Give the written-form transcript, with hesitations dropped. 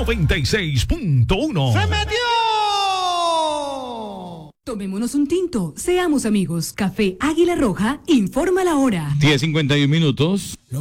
96.1. ¡Se metió! Tomémonos un tinto, seamos amigos. Café Águila Roja informa la hora. 10:51.